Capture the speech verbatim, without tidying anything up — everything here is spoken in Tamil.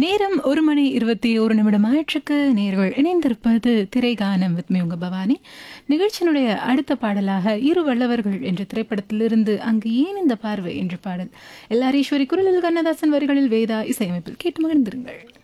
நேரம் ஒரு மணி இருபத்தி ஒரு நிமிடம் ஆயிற்றுக்கு நேர்கள் இணைந்திருப்பது திரைகானம் வித் மீ உங்க பவானி. நிகழ்ச்சியினுடைய அடுத்த பாடலாக இரு வல்லவர்கள் என்ற திரைப்படத்திலிருந்து அங்கு ஏன் இந்த பார்வை என்ற பாடல் எல்லார் ஈஸ்வரி குரலில் கண்ணதாசன் வரிகளில் வேதா இசையமைப்பில் கேட்டு மகிழ்ந்திருங்கள்.